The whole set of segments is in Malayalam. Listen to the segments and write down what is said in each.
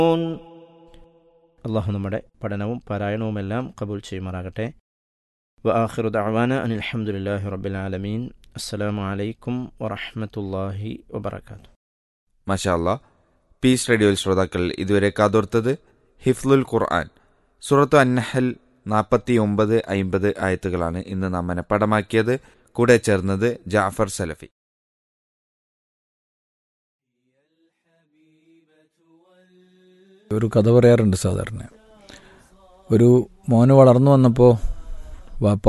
അള്ളാഹു നമ്മുടെ പഠനവും പാരായണവുമെല്ലാം കബൂൽ ചെയ്യുമാറാകട്ടെ. വആഖിറു ദഅവാന അനിൽ ഹംദുലില്ലാഹി റബ്ബിൽ ആലമീൻ. അസ്സലാമു അലൈക്കും വറഹ്മത്തുള്ളാഹി വബറകാതുഹു. മാഷാ അല്ലാഹ്. പീസ് റേഡിയോയിൽ ശ്രോതാക്കൾ ഇതുവരെ കാതോർത്തത് ഹിഫ്ലുൽ ഖുർആൻ സൂറത്തു അന്നഹൽ 49-50 ആയത്തുകളാണ് ഇന്ന് നാം മനഃപ്പാഠമാക്കിയത്. കൂടെ ചേർന്നത് ജാഫർ സലഫി. ഒരു കഥ പറയാറുണ്ട് സാധാരണ. ഒരു മോന് വളർന്നു വന്നപ്പോൾ വാപ്പ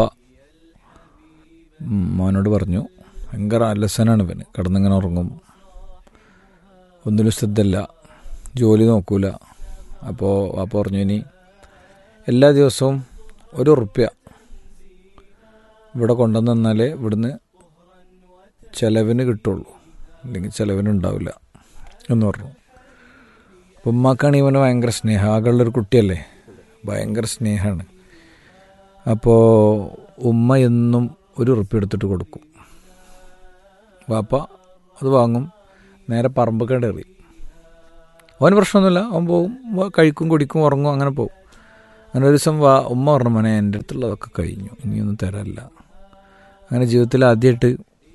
മോനോട് പറഞ്ഞു, ഭയങ്കര അലസനാണ് ഇവന്, കിടന്നിങ്ങനെ ഉറങ്ങും, ഒന്നിലും ശ്രദ്ധയില്ല, ജോലി നോക്കൂല. അപ്പോൾ വാപ്പ പറഞ്ഞു, ഇനി എല്ലാ ദിവസവും ₹1 ഇവിടെ കൊണ്ടുവന്ന് തന്നാലേ ഇവിടുന്ന് ചിലവിന് കിട്ടുള്ളൂ, അല്ലെങ്കിൽ ചിലവിനുണ്ടാവില്ല എന്ന് പറഞ്ഞു. അപ്പം ഉമ്മാക്കാണ് ഇവന് ഭയങ്കര സ്നേഹം, ആകെയുള്ളൊരു കുട്ടിയല്ലേ, ഭയങ്കര സ്നേഹമാണ്. അപ്പോൾ ഉമ്മ എന്നും ₹1 എടുത്തിട്ട് കൊടുക്കും. വാപ്പ അത് വാങ്ങും, നേരെ പറമ്പൊക്കെ എറി. അവന് പ്രശ്നമൊന്നുമില്ല, അവൻ പോവും, കഴിക്കും, കുടിക്കും, ഉറങ്ങും, അങ്ങനെ പോകും. അങ്ങനെ ഒരു ദിവസം ഉമ്മ പറഞ്ഞു, മോനെ എൻ്റെ അടുത്തുള്ളതൊക്കെ കഴിഞ്ഞു, ഇനിയൊന്നും തരാനില്ല. അങ്ങനെ ജീവിതത്തിൽ ആദ്യമായിട്ട്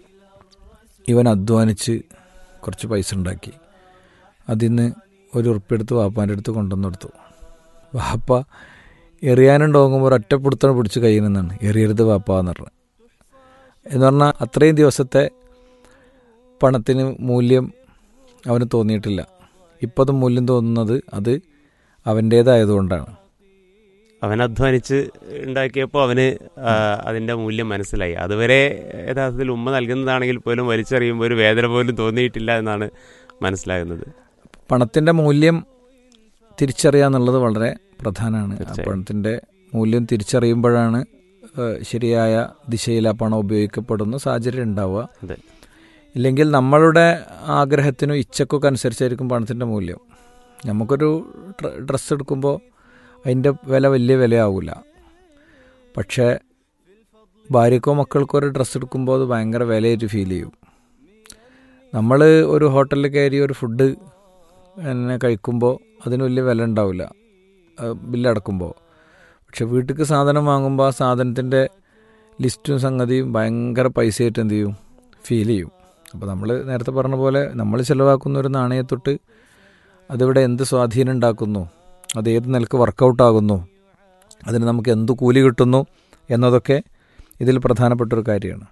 ഇവൻ അധ്വാനിച്ച് കുറച്ച് പൈസ ഉണ്ടാക്കി. അതിൽ നിന്ന് ₹1 എടുത്ത് വാപ്പാൻ്റെ അടുത്ത് കൊണ്ടുവന്ന് കൊടുത്തു. വാപ്പ എറിയാനുണ്ടോങ്ങുമ്പോൾ ഒരൊറ്റപ്പിടുത്തം പിടിച്ച് കയ്യിൽ നിന്നാണ്, എറിയരുത് വാപ്പ എന്ന് പറഞ്ഞു. എന്ന് പറഞ്ഞാൽ അത്രയും ദിവസത്തെ പണത്തിന് മൂല്യം അവന് തോന്നിയിട്ടില്ല. ഇപ്പോൾ അത് മൂല്യം തോന്നുന്നത് അത് അവൻ്റേതായതുകൊണ്ടാണ്. അവൻ അധ്വാനിച്ച് ഉണ്ടാക്കിയപ്പോൾ അവന് അതിൻ്റെ മൂല്യം മനസ്സിലായി. അതുവരെ യഥാർത്ഥത്തിൽ ഉമ്മ നൽകുന്നതാണെങ്കിൽ പോലും വലിച്ചെറിയുമ്പോൾ ഒരു വേദന പോലും തോന്നിയിട്ടില്ല എന്നാണ് മനസ്സിലാകുന്നത്. പണത്തിൻ്റെ മൂല്യം തിരിച്ചറിയുക എന്നുള്ളത് വളരെ പ്രധാനമാണ്. പണത്തിൻ്റെ മൂല്യം തിരിച്ചറിയുമ്പോഴാണ് ശരിയായ ദിശയിൽ ആ പണം ഉപയോഗിക്കപ്പെടുന്ന സാഹചര്യം ഉണ്ടാവുക. ഇല്ലെങ്കിൽ നമ്മളുടെ ആഗ്രഹത്തിനും ഇച്ഛക്കൊക്കെ അനുസരിച്ചായിരിക്കും പണത്തിൻ്റെ മൂല്യം. നമുക്കൊരു ഡ്രസ്സ് എടുക്കുമ്പോൾ അതിൻ്റെ വില വലിയ വിലയാവില്ല. പക്ഷേ ഭാര്യക്കോ മക്കൾക്കോ ഒരു ഡ്രസ്സ് എടുക്കുമ്പോൾ അത് ഭയങ്കര വിലയായിട്ട് ഫീൽ ചെയ്യും. നമ്മൾ ഒരു ഹോട്ടലിൽ കയറി ഒരു ഫുഡ് എന്നെ കഴിക്കുമ്പോൾ അതിന് വലിയ വില ഉണ്ടാവില്ല ബില്ലടക്കുമ്പോൾ. പക്ഷെ വീട്ടിലേക്ക് സാധനം വാങ്ങുമ്പോൾ ആ സാധനത്തിൻ്റെ ലിസ്റ്റും സംഗതിയും ഭയങ്കര പൈസയായിട്ട് എന്ത് ചെയ്യും, ഫീൽ ചെയ്യും. അപ്പോൾ നമ്മൾ നേരത്തെ പറഞ്ഞ പോലെ നമ്മൾ ചിലവാക്കുന്ന ഒരു നാണയത്തൊട്ട് അതിവിടെ എന്ത് സ്വാധീനം ഉണ്ടാക്കുന്നു, അത് ഏത് നിലക്ക് വർക്കൗട്ടാകുന്നു, അതിന് നമുക്ക് എന്ത് കൂലി കിട്ടുന്നു എന്നതൊക്കെ ഇതിൽ പ്രധാനപ്പെട്ടൊരു കാര്യമാണ്.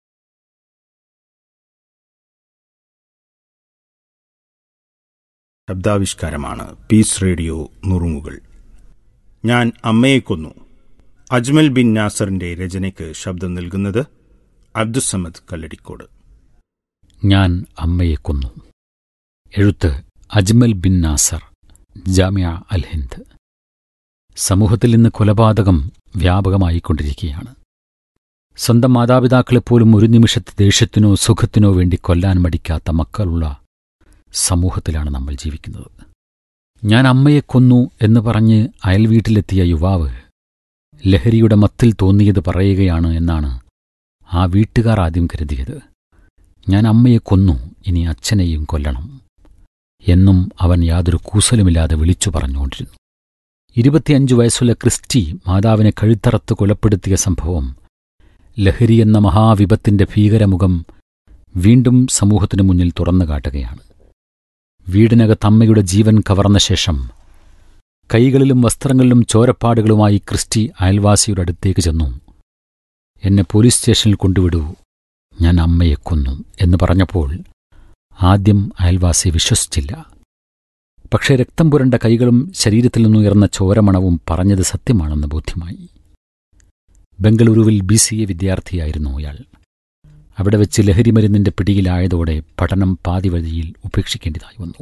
ശബ്ദാവിഷ്കാരമാണ് പീസ് റേഡിയോ നുറുങ്ങുകൾ. ഞാൻ അമ്മയെ കൊന്നു. അജ്മൽ ബിൻ നാസറിന്റെ രചനയ്ക്ക് ശബ്ദം നൽകുന്നത് അബ്ദുസമദ് കല്ലടിക്കോട്. ഞാൻ അമ്മയെ കൊന്നു. എഴുത്ത് അജ്മൽ ബിൻ നാസർ, ജാമിഅ അൽ ഹിന്ദ്. സമൂഹത്തിൽ ഇന്ന് കൊലപാതകം വ്യാപകമായിക്കൊണ്ടിരിക്കുകയാണ്. സ്വന്തം മാതാപിതാക്കളെപ്പോലും ഒരു നിമിഷത്തെ ദേഷ്യത്തിനോ സുഖത്തിനോ വേണ്ടി കൊല്ലാൻ മടിക്കാത്ത മക്കളുള്ള സമൂഹത്തിലാണ് നമ്മൾ ജീവിക്കുന്നത്. ഞാൻ അമ്മയെ കൊന്നു എന്ന് പറഞ്ഞ് അയൽവീട്ടിലെത്തിയ യുവാവ് ലഹരിയുടെ മത്തിൽ തോന്നിയത് പറയുകയാണ് എന്നാണ് ആ വീട്ടുകാർ ആദ്യം കരുതിയത്. ഞാൻ അമ്മയെ കൊന്നു, ഇനി അച്ഛനെയും കൊല്ലണം എന്നും അവൻ യാതൊരു കൂസലുമില്ലാതെ വിളിച്ചു പറഞ്ഞുകൊണ്ടിരുന്നു. 25 വയസ്സുള്ള ക്രിസ്റ്റി മാതാവിനെ കഴുത്തറത്ത് കൊലപ്പെടുത്തിയ സംഭവം ലഹരിയെന്ന മഹാവിപത്തിന്റെ ഭീകരമുഖം വീണ്ടും സമൂഹത്തിനു മുന്നിൽ തുറന്നു കാട്ടുകയാണ്. വീടിനകത്ത് അമ്മയുടെ ജീവൻ കവർന്ന ശേഷം കൈകളിലും വസ്ത്രങ്ങളിലും ചോരപ്പാടുകളുമായി ക്രിസ്റ്റി അയൽവാസിയുടെ അടുത്തേക്ക് ചെന്നു. എന്നെ പോലീസ് സ്റ്റേഷനിൽ കൊണ്ടുവിടൂ, ഞാൻ അമ്മയെ കൊന്നു എന്ന് പറഞ്ഞപ്പോൾ ആദ്യം അയൽവാസി വിശ്വസിച്ചില്ല. പക്ഷേ രക്തം പുരണ്ട കൈകളും ശരീരത്തിൽ നിന്നുയർന്ന ചോരമണവും പറഞ്ഞത് സത്യമാണെന്ന് ബോധ്യമായി. ബംഗളൂരുവിൽ BCA വിദ്യാർത്ഥിയായിരുന്നു അയാൾ. അവിടെ വെച്ച് ലഹരിമരുന്നിന്റെ പിടിയിലായതോടെ പഠനം പാതിവഴിയിൽ ഉപേക്ഷിക്കേണ്ടതായി വന്നു.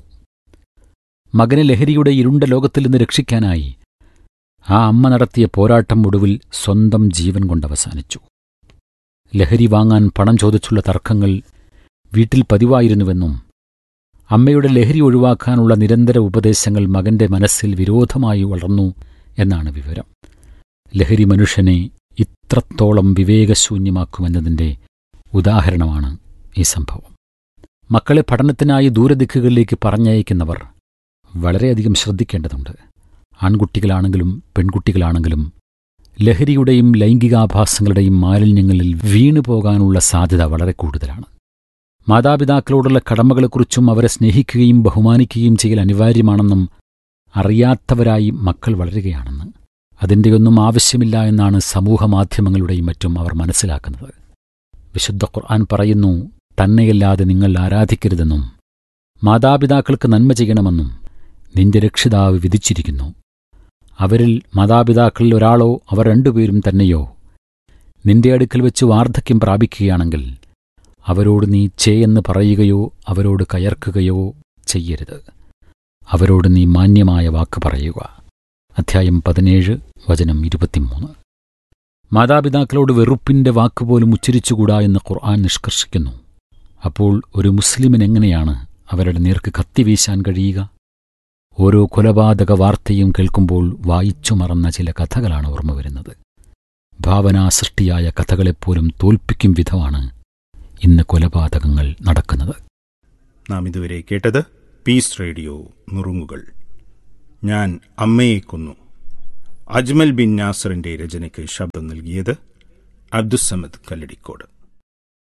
മകനെ ലഹരിയുടെ ഇരുണ്ട ലോകത്തിൽ നിന്ന് രക്ഷിക്കാനായി ആ അമ്മ നടത്തിയ പോരാട്ടം ഒടുവിൽ സ്വന്തം ജീവൻ കൊണ്ടവസാനിച്ചു. ലഹരി വാങ്ങാൻ പണം ചോദിച്ചുള്ള തർക്കങ്ങൾ വീട്ടിൽ പതിവായിരുന്നുവെന്നും അമ്മയുടെ ലഹരി ഒഴിവാക്കാനുള്ള നിരന്തര ഉപദേശങ്ങൾ മകന്റെ മനസ്സിൽ വിരോധമായി വളർന്നു എന്നാണ് വിവരം. ലഹരി മനുഷ്യനെ ഇത്രത്തോളം വിവേകശൂന്യമാക്കുമെന്നതിന്റെ ഉദാഹരണമാണ് ഈ സംഭവം. മക്കളെ പഠനത്തിനായി ദൂരദിക്കുകളിലേക്ക് പറഞ്ഞയക്കുന്നവർ വളരെയധികം ശ്രദ്ധിക്കേണ്ടതുണ്ട്. ആൺകുട്ടികളാണെങ്കിലും പെൺകുട്ടികളാണെങ്കിലും ലഹരിയുടെയും ലൈംഗികാഭാസങ്ങളുടെയും മാലിന്യങ്ങളിൽ വീണുപോകാനുള്ള സാധ്യത വളരെ കൂടുതലാണ്. മാതാപിതാക്കളോടുള്ള കടമകളെക്കുറിച്ചും അവരെ സ്നേഹിക്കുകയും ബഹുമാനിക്കുകയും ചെയ്യൽ അനിവാര്യമാണെന്നും അറിയാത്തവരായി മക്കൾ വളരുകയാണെന്ന്, അതിൻ്റെയൊന്നും ആവശ്യമില്ല എന്നാണ് സമൂഹമാധ്യമങ്ങളുടെയും മറ്റും അവർ മനസ്സിലാക്കുന്നത്. വിശുദ്ധ ഖുർആൻ പറയുന്നു, തന്നെയല്ലാതെ നിങ്ങൾ ആരാധിക്കരുതെന്നും മാതാപിതാക്കൾക്ക് നന്മ ചെയ്യണമെന്നും നിന്റെ രക്ഷിതാവ് വിധിച്ചിരിക്കുന്നു. അവരിൽ മാതാപിതാക്കളിൽ ഒരാളോ അവർ രണ്ടുപേരും തന്നെയോ നിന്റെ അടുക്കൽ വെച്ച് വാർദ്ധക്യം പ്രാപിക്കുകയാണെങ്കിൽ അവരോട് നീ എന്ന് പറയുകയോ അവരോട് കയർക്കുകയോ ചെയ്യരുത്. അവരോട് നീ മാന്യമായ വാക്ക് പറയുക. അധ്യായം 17 വചനം 23. മാതാപിതാക്കളോട് വെറുപ്പിന്റെ വാക്കുപോലും ഉച്ചരിച്ചുകൂടാ എന്ന് ഖുർആൻ നിഷ്കർഷിക്കുന്നു. അപ്പോൾ ഒരു മുസ്ലിമിനെങ്ങനെയാണ് അവരുടെ നേർക്ക് കത്തിവീശാൻ കഴിയുക? ഓരോ കൊലപാതക വാർത്തയും കേൾക്കുമ്പോൾ വായിച്ചു മറന്ന ചില കഥകളാണ് ഓർമ്മ വരുന്നത്. ഭാവനാസൃഷ്ടിയായ കഥകളെപ്പോലും തോൽപ്പിക്കും വിധമാണ് ഇന്ന് കൊലപാതകങ്ങൾ നടക്കുന്നത്. നാം ഇതുവരെ കേട്ടത് പീസ് റേഡിയോ നുറുങ്ങുകൾ. ഞാൻ അമ്മയെ കൊന്നു. അജ്മൽ ബിൻ നാസറിന്റെ രചനയ്ക്ക് ശബ്ദം നൽകിയത് അബ്ദുസ്സമദ് കല്ലടിക്കോട്.